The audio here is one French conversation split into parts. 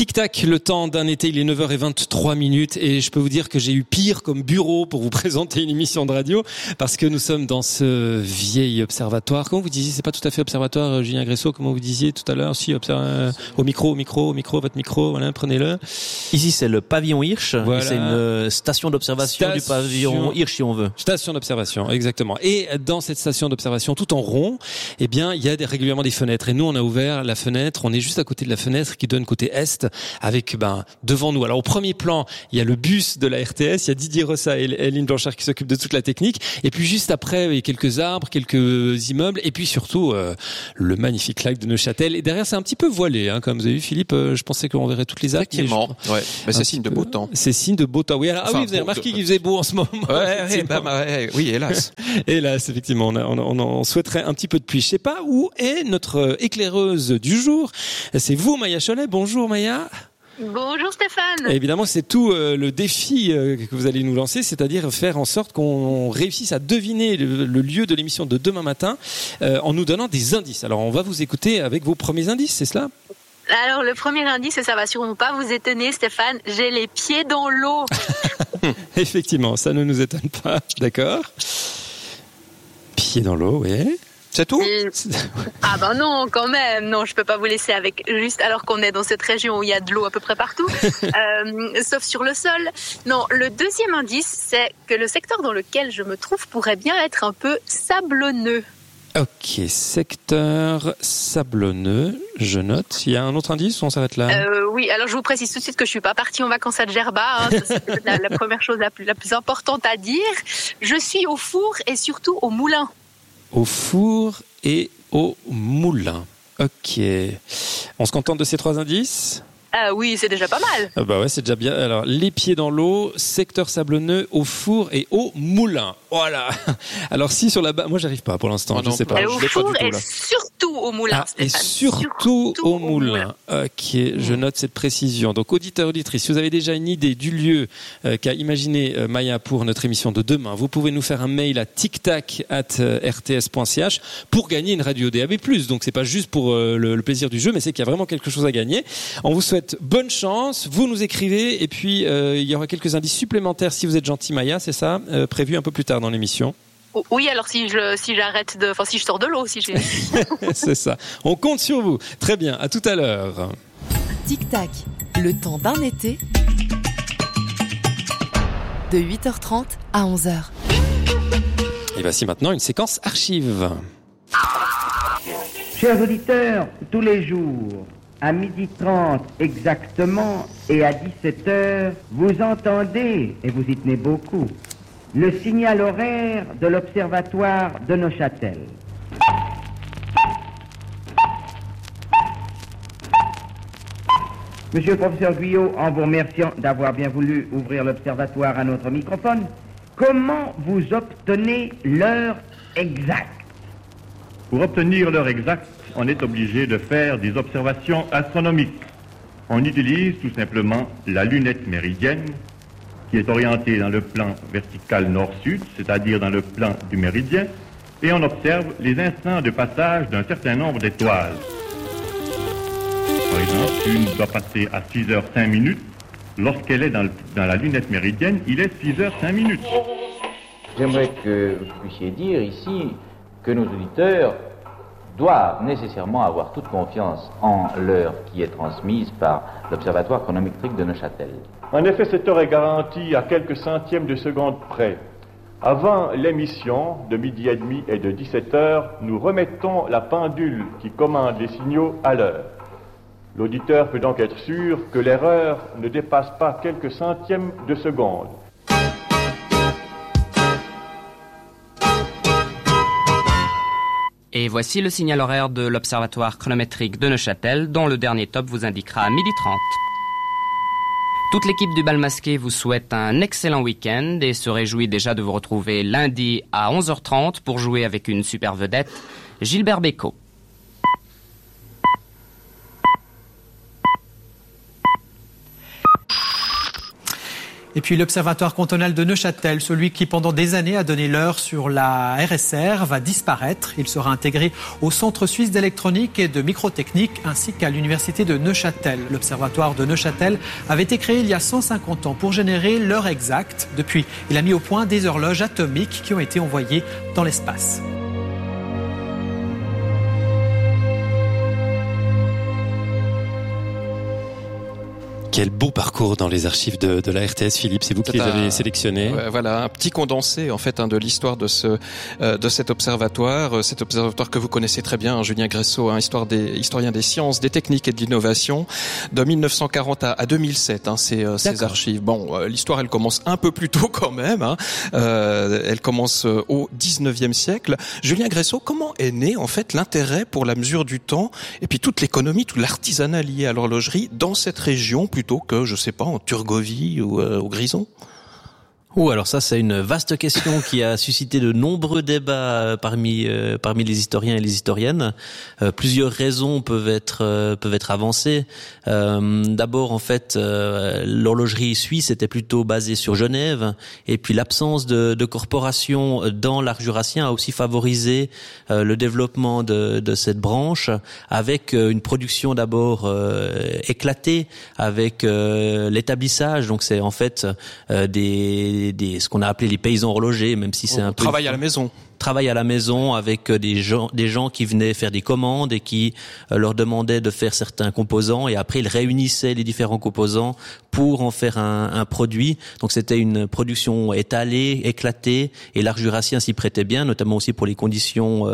Tic-tac, le temps d'un été, il est 9h23 et je peux vous dire que j'ai eu pire comme bureau pour vous présenter une émission de radio parce que nous sommes dans ce vieil observatoire. Comment vous disiez, c'est pas tout à fait observatoire, Julien Gressot, comment vous disiez tout à l'heure? Si, au micro, votre micro, voilà, prenez-le. Ici, c'est le pavillon Hirsch. Voilà. C'est une station d'observation du pavillon Hirsch, si on veut. Station d'observation, exactement. Et dans cette station d'observation, tout en rond, eh bien, il y a régulièrement des fenêtres. Et nous, on a ouvert la fenêtre. On est juste à côté de la fenêtre qui donne côté est, avec devant nous. Alors au premier plan, il y a le bus de la RTS, il y a Didier Rossa et Eline Blanchard qui s'occupent de toute la technique. Et puis juste après, il y a quelques arbres, quelques immeubles, et puis surtout le magnifique lac de Neuchâtel. Et derrière, c'est un petit peu voilé, hein, comme vous avez vu, Philippe. Je pensais qu'on verrait toutes les arbres. Effectivement, ouais. Mais c'est signe de beau temps. C'est signe de beau temps. Oui, alors, vous avez remarqué qu'il faisait beau en ce moment. Oui, hélas. Hélas, effectivement, on souhaiterait un petit peu de pluie. Je sais pas où est notre éclaireuse du jour. C'est vous, Maya Cholet. Bonjour, Maya. Bonjour Stéphane. Et évidemment, c'est tout le défi que vous allez nous lancer, c'est-à-dire faire en sorte qu'on réussisse à deviner le lieu de l'émission de demain matin en nous donnant des indices. Alors, on va vous écouter avec vos premiers indices, c'est cela ? Alors, le premier indice, et ça va sûrement pas vous étonner, Stéphane, j'ai les pieds dans l'eau. Effectivement, ça ne nous étonne pas, d'accord. Pieds dans l'eau, oui. C'est tout ? Ah ben non, quand même. Non, je peux pas vous laisser avec juste alors qu'on est dans cette région où il y a de l'eau à peu près partout, sauf sur le sol. Non, le deuxième indice, c'est que le secteur dans lequel je me trouve pourrait bien être un peu sablonneux. Ok, secteur sablonneux, je note. Il y a un autre indice ou on s'arrête là ? Oui, alors je vous précise tout de suite que je suis pas partie en vacances à Djerba. Hein, c'est la première chose la plus importante à dire. Je suis au four et surtout au moulin. Au four et au moulin. Ok. On se contente de ces trois indices ? Oui, c'est déjà pas mal. Bah ouais, c'est déjà bien. Alors, les pieds dans l'eau, secteur sablonneux, au four et au moulin. Voilà. Alors, si sur la base, moi, j'arrive pas pour l'instant. Je sais pas. Et au four et surtout au moulin. Et surtout au moulin. Ok, je note cette précision. Donc, auditeurs, auditrices, si vous avez déjà une idée du lieu qu'a imaginé Maya pour notre émission de demain, vous pouvez nous faire un mail à tictac@rts.ch pour gagner une radio DAB+. Donc, c'est pas juste pour le plaisir du jeu, mais c'est qu'il y a vraiment quelque chose à gagner. On vous souhaite bonne chance, vous nous écrivez et puis il y aura quelques indices supplémentaires si vous êtes gentil, Maya, c'est ça, prévu un peu plus tard dans l'émission. Oui, alors si je sors de l'eau, si j'ai. C'est ça. On compte sur vous. Très bien, à tout à l'heure. Tic-tac, le temps d'un été de 8h30 à 11h. Et voici maintenant une séquence archive. Chers auditeurs, tous les jours à 12h30 exactement et à 17h, vous entendez, et vous y tenez beaucoup, le signal horaire de l'Observatoire de Neuchâtel. Monsieur le professeur Guyot, en vous remerciant d'avoir bien voulu ouvrir l'Observatoire à notre microphone, comment vous obtenez l'heure exacte ? Pour obtenir l'heure exacte, on est obligé de faire des observations astronomiques. On utilise tout simplement la lunette méridienne, qui est orientée dans le plan vertical nord-sud, c'est-à-dire dans le plan du méridien, et on observe les instants de passage d'un certain nombre d'étoiles. Par exemple, une doit passer à 6h05. Lorsqu'elle est dans la lunette méridienne, il est 6h05. J'aimerais que vous puissiez dire ici que nos auditeurs doivent nécessairement avoir toute confiance en l'heure qui est transmise par l'Observatoire chronométrique de Neuchâtel. En effet, cette heure est garantie à quelques centièmes de seconde près. Avant l'émission de 12h30 et de 17h, nous remettons la pendule qui commande les signaux à l'heure. L'auditeur peut donc être sûr que l'erreur ne dépasse pas quelques centièmes de seconde. Et voici le signal horaire de l'Observatoire chronométrique de Neuchâtel, dont le dernier top vous indiquera 12h30. Toute l'équipe du Bal Masqué vous souhaite un excellent week-end et se réjouit déjà de vous retrouver lundi à 11h30 pour jouer avec une super vedette, Gilbert Bécaud. Et puis l'Observatoire cantonal de Neuchâtel, celui qui pendant des années a donné l'heure sur la RSR, va disparaître. Il sera intégré au Centre suisse d'électronique et de microtechnique ainsi qu'à l'Université de Neuchâtel. L'Observatoire de Neuchâtel avait été créé il y a 150 ans pour générer l'heure exacte. Depuis, il a mis au point des horloges atomiques qui ont été envoyées dans l'espace. Quel beau parcours dans les archives de la RTS, Philippe. C'est vous qui les avez sélectionnés. Voilà, un petit condensé en fait de l'histoire de cet observatoire que vous connaissez très bien, Julien Gressot, historien des sciences, des techniques et de l'innovation, de 1940 à 2007. Ces archives. Bon, l'histoire elle commence un peu plus tôt quand même. Elle commence au 19e siècle. Julien Gressot, comment est né en fait l'intérêt pour la mesure du temps et puis toute l'économie, tout l'artisanat lié à l'horlogerie dans cette région plutôt que, je sais pas, en Turgovie ou au Grison? Alors ça, c'est une vaste question qui a suscité de nombreux débats parmi les historiens et les historiennes. Plusieurs raisons peuvent être avancées. D'abord, en fait, l'horlogerie suisse était plutôt basée sur Genève, et puis l'absence de corporations dans l'art jurassien a aussi favorisé le développement de cette branche, avec une production d'abord éclatée, avec l'établissage. Donc c'est en fait ce qu'on a appelé les paysans horlogers, même si c'est un peu travail à la maison. Travail à la maison avec des gens qui venaient faire des commandes et qui leur demandaient de faire certains composants, et après ils réunissaient les différents composants pour en faire un produit. Donc c'était une production étalée, éclatée, et l'art jurassien s'y prêtait bien, notamment aussi pour les conditions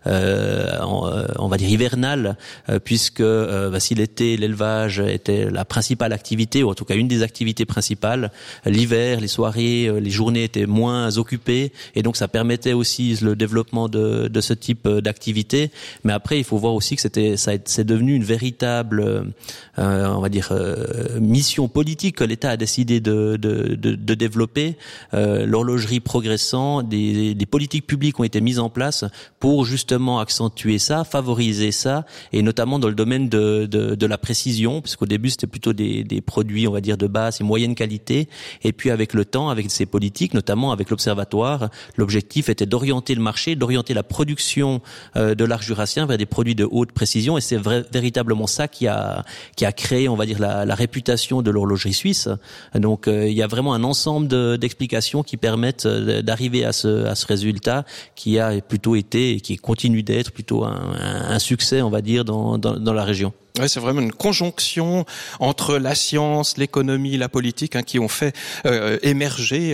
on va dire hivernales, puisque si l'été l'élevage était la principale activité, ou en tout cas une des activités principales, l'hiver, les soirées, les journées étaient moins occupées, et donc ça permettait aussi le développement de ce type d'activité. Mais après, il faut voir aussi que c'est devenu une véritable, on va dire, mission politique que l'État a décidé de développer. L'horlogerie progressant, des politiques publiques ont été mises en place pour justement accentuer ça, favoriser ça, et notamment dans le domaine de la précision, puisqu'au début c'était plutôt des produits, on va dire, de basse et moyenne qualité. Et puis avec le temps, avec ces politiques, notamment avec l'Observatoire, l'objectif était d'orienter le marché, d'orienter la production de l'art jurassien vers des produits de haute précision, et c'est véritablement ça qui a créé, on va dire, la réputation de l'horlogerie suisse. Donc il y a vraiment un ensemble d'explications qui permettent d'arriver à ce résultat qui a plutôt été et qui continue d'être plutôt un succès, on va dire, dans la région. Ouais, c'est vraiment une conjonction entre la science, l'économie, la politique qui ont fait émerger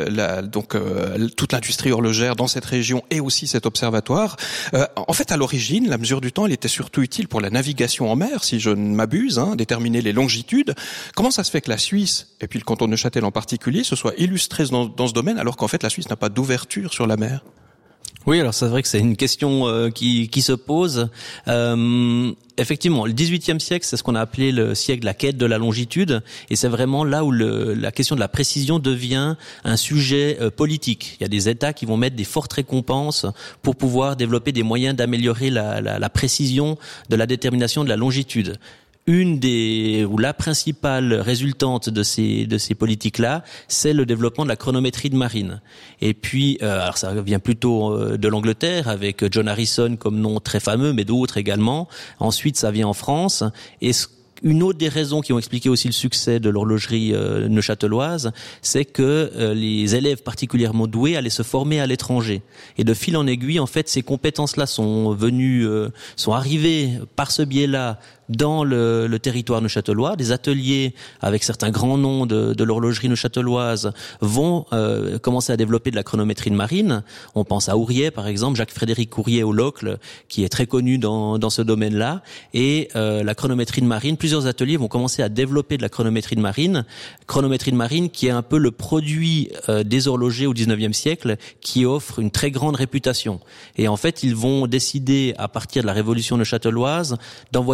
toute l'industrie horlogère dans cette région et aussi cet observatoire. En fait, à l'origine, la mesure du temps, elle était surtout utile pour la navigation en mer, si je ne m'abuse, déterminer les longitudes. Comment ça se fait que la Suisse, et puis le canton de Neuchâtel en particulier, se soit illustrés dans ce domaine, alors qu'en fait la Suisse n'a pas d'ouverture sur la mer? Oui, alors c'est vrai que c'est une question qui se pose. Effectivement, le XVIIIe siècle, c'est ce qu'on a appelé le siècle de la quête de la longitude, et c'est vraiment là où la question de la précision devient un sujet politique. Il y a des États qui vont mettre des fortes récompenses pour pouvoir développer des moyens d'améliorer la précision de la détermination de la longitude. La principale résultante de ces politiques-là, c'est le développement de la chronométrie de marine. Et puis, alors ça vient plutôt de l'Angleterre, avec John Harrison comme nom très fameux, mais d'autres également. Ensuite, ça vient en France. Et une autre des raisons qui ont expliqué aussi le succès de l'horlogerie neuchâteloise, c'est que les élèves particulièrement doués allaient se former à l'étranger. Et de fil en aiguille, en fait, ces compétences-là sont arrivées par ce biais-là dans le territoire neuchâtelois. Des ateliers avec certains grands noms de l'horlogerie neuchâteloise vont commencer à développer de la chronométrie de marine. On pense à Ouriet, par exemple, Jacques-Frédéric Ouriet au Locle, qui est très connu dans ce domaine-là. Et la chronométrie de marine, plusieurs ateliers vont commencer à développer de la chronométrie de marine qui est un peu le produit des horlogers au XIXe siècle, qui offre une très grande réputation. Et en fait, ils vont décider, à partir de la révolution neuchâteloise, d'envoyer des délais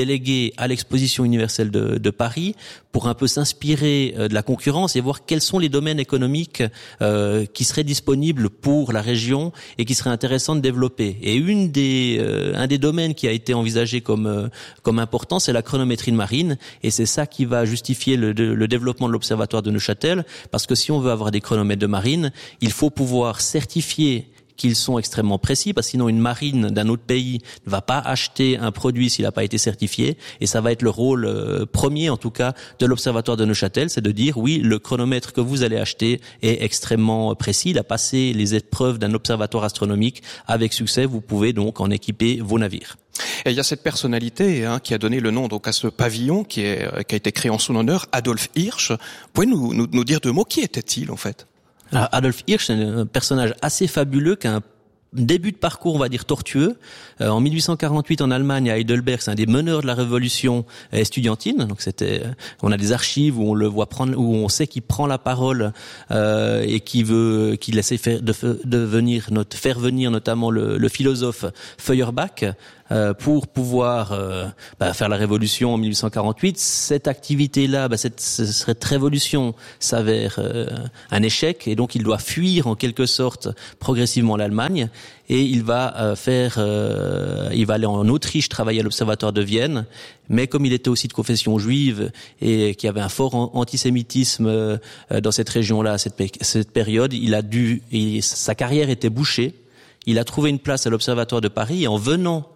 délégué à l'exposition universelle de Paris pour un peu s'inspirer de la concurrence et voir quels sont les domaines économiques qui seraient disponibles pour la région et qui seraient intéressants de développer. Et un des domaines qui a été envisagé comme important, c'est la chronométrie marine, et c'est ça qui va justifier le développement de l'observatoire de Neuchâtel, parce que si on veut avoir des chronomètres de marine, il faut pouvoir certifier qu'ils sont extrêmement précis, parce que sinon une marine d'un autre pays ne va pas acheter un produit s'il n'a pas été certifié, et ça va être le rôle premier en tout cas de l'observatoire de Neuchâtel, c'est de dire oui, le chronomètre que vous allez acheter est extrêmement précis, il a passé les épreuves d'un observatoire astronomique avec succès, vous pouvez donc en équiper vos navires. Et il y a cette personnalité qui a donné le nom donc à ce pavillon qui a été créé en son honneur, Adolf Hirsch. Vous pouvez nous dire deux mots, qui était-il en fait? Alors, Adolf Hirsch, c'est un personnage assez fabuleux qui a un début de parcours, on va dire, tortueux. En 1848, en Allemagne, à Heidelberg, c'est un des meneurs de la révolution estudiantine. Donc on a des archives où on le voit prendre, où on sait qu'il prend la parole et qu'il essaie faire venir notamment le philosophe Feuerbach. Pour pouvoir faire la révolution en 1848. Cette activité-là, cette révolution s'avère un échec, et donc il doit fuir en quelque sorte progressivement l'Allemagne, et il va aller en Autriche travailler à l'Observatoire de Vienne, mais comme il était aussi de confession juive et qu'il y avait un fort antisémitisme dans cette région-là à cette période, sa carrière était bouchée. Il a trouvé une place à l'Observatoire de Paris, et en venant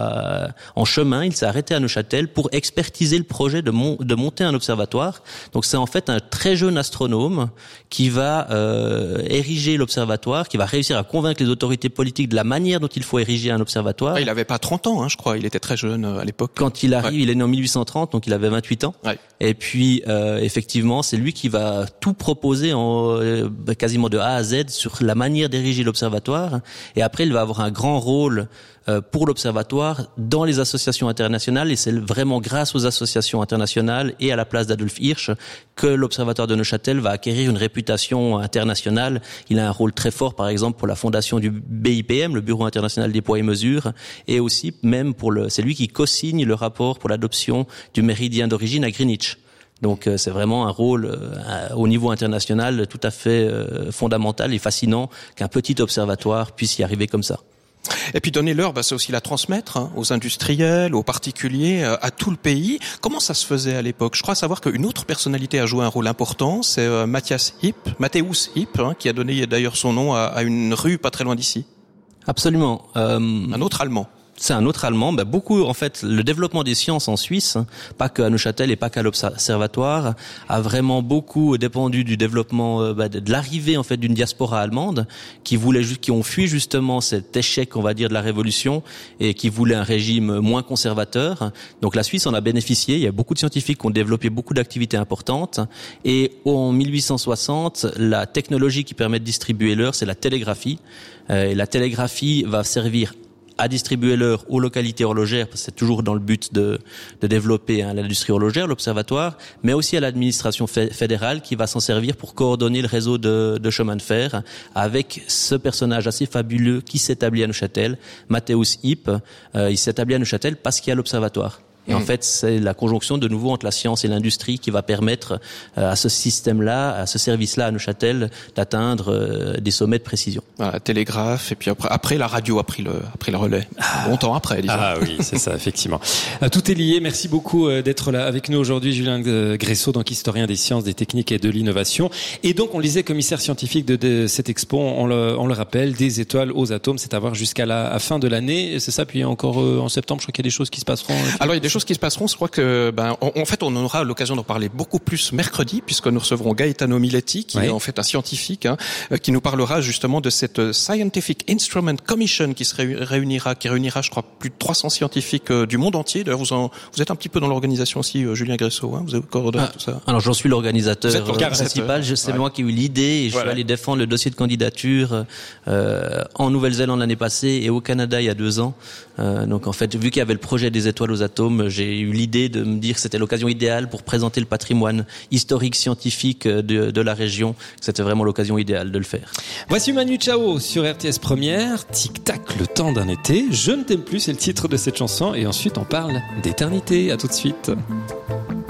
en chemin, il s'est arrêté à Neuchâtel pour expertiser le projet de monter un observatoire. Donc c'est en fait un très jeune astronome qui va ériger l'observatoire, qui va réussir à convaincre les autorités politiques de la manière dont il faut ériger un observatoire. Il avait pas 30 ans, je crois, il était très jeune à l'époque. Quand il arrive, il est né en 1830, donc il avait 28 ans. Ouais. Et puis effectivement, c'est lui qui va tout proposer quasiment de A à Z sur la manière d'ériger l'observatoire. Et après, il va avoir un grand rôle pour l'observatoire dans les associations internationales, et c'est vraiment grâce aux associations internationales et à la place d'Adolf Hirsch que l'observatoire de Neuchâtel va acquérir une réputation internationale. Il a un rôle très fort, par exemple, pour la fondation du BIPM, le Bureau international des poids et mesures, et aussi même c'est lui qui co-signe le rapport pour l'adoption du méridien d'origine à Greenwich. Donc c'est vraiment un rôle au niveau international tout à fait fondamental et fascinant qu'un petit observatoire puisse y arriver comme ça. Et puis donner l'heure, c'est aussi la transmettre aux industriels, aux particuliers, à tout le pays. Comment ça se faisait à l'époque? Je crois savoir qu'une autre personnalité a joué un rôle important, c'est Matthäus Hipp, qui a donné d'ailleurs son nom à une rue pas très loin d'ici. Absolument. Un autre Allemand. C'est un autre Allemand. Beaucoup, en fait, le développement des sciences en Suisse, pas qu'à Neuchâtel et pas qu'à l'Observatoire, a vraiment beaucoup dépendu du développement, de l'arrivée en fait d'une diaspora allemande qui ont fui justement cet échec, on va dire, de la Révolution et qui voulait un régime moins conservateur. Donc la Suisse en a bénéficié. Il y a beaucoup de scientifiques qui ont développé beaucoup d'activités importantes. Et en 1860, la technologie qui permet de distribuer l'heure, c'est la télégraphie. Et la télégraphie va servir à distribuer l'heure aux localités horlogères, parce que c'est toujours dans le but de développer l'industrie horlogère, l'observatoire, mais aussi à l'administration fédérale qui va s'en servir pour coordonner le réseau de chemin de fer avec ce personnage assez fabuleux qui s'établit à Neuchâtel, Matthäus Hipp. Il s'établit à Neuchâtel parce qu'il y a l'observatoire. Et en fait, c'est la conjonction de nouveau entre la science et l'industrie qui va permettre à ce système-là, à ce service-là à Neuchâtel, d'atteindre des sommets de précision. Voilà, télégraphe, et puis après la radio a pris le relais. Longtemps après, disons. Ah oui, c'est ça, effectivement. Tout est lié. Merci beaucoup d'être là avec nous aujourd'hui, Julien Gresseau, donc historien des sciences, des techniques et de l'innovation. Et donc, on le disait, commissaire scientifique de cette expo, on le rappelle, des étoiles aux atomes, c'est à voir jusqu'à la fin de l'année. C'est ça, puis encore en septembre, je crois qu'il y a des choses qui se passeront. Alors, il y a des choses qui se passeront. Je crois que, en fait, on aura l'occasion d'en parler beaucoup plus mercredi, puisque nous recevrons Gaetano Miletti, qui est en fait un scientifique, qui nous parlera justement de cette Scientific Instrument Commission qui réunira, je crois, plus de 300 scientifiques du monde entier. D'ailleurs, vous êtes un petit peu dans l'organisation aussi, Julien Gresseau, vous avez coordonné tout ça. Alors, j'en suis l'organisateur principal. C'est moi qui ai eu l'idée et je suis allé défendre le dossier de candidature en Nouvelle-Zélande l'année passée et au Canada il y a 2 ans. Donc, en fait, vu qu'il y avait le projet des étoiles aux atomes, j'ai eu l'idée de me dire que c'était l'occasion idéale pour présenter le patrimoine historique scientifique de la région. C'était vraiment l'occasion idéale de le faire. Voici Manu Chao sur RTS Première. Tic tac, le temps d'un été. Je ne t'aime plus, c'est le titre de cette chanson. Et ensuite, on parle d'éternité. À tout de suite.